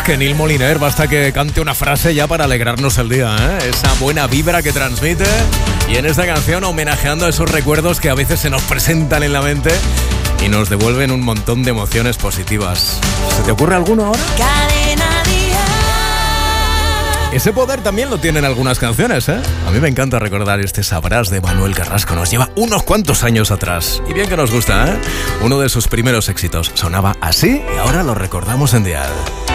que Neil Moliner basta que cante una frase ya para alegrarnos el día, ¿eh? Esa buena vibra que transmite. Y en esta canción homenajeando a esos recuerdos que a veces se nos presentan en la mente y nos devuelven un montón de emociones positivas. ¿Se te ocurre alguno ahora? Ese poder también lo tienen algunas canciones, ¿eh? A mí me encanta recordar este Sabrás de Manuel Carrasco. Nos lleva unos cuantos años atrás. Y bien que nos gusta, ¿eh? Uno de sus primeros éxitos sonaba así y ahora lo recordamos en Dial.